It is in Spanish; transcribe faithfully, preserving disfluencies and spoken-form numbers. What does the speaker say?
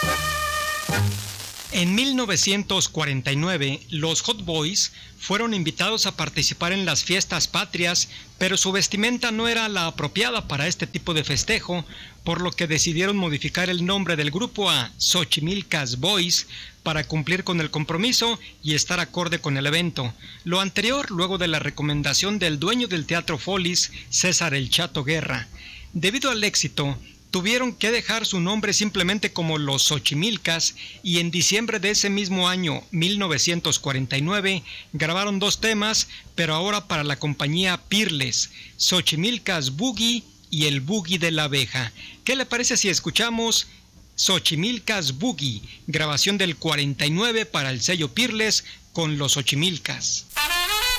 En mil novecientos cuarenta y nueve, los Hot Boys fueron invitados a participar en las fiestas patrias, pero su vestimenta no era la apropiada para este tipo de festejo, por lo que decidieron modificar el nombre del grupo a Xochimilcas Boys para cumplir con el compromiso y estar acorde con el evento. Lo anterior luego de la recomendación del dueño del Teatro Follis, César El Chato Guerra. Debido al éxito, tuvieron que dejar su nombre simplemente como los Xochimilcas y en diciembre de ese mismo año, mil novecientos cuarenta y nueve, grabaron dos temas, pero ahora para la compañía Peerless, Xochimilcas Boogie y el Boogie de la Abeja. ¿Qué le parece si escuchamos Xochimilcas Boogie, grabación del cuarenta y nueve para el sello Peerless con los Xochimilcas?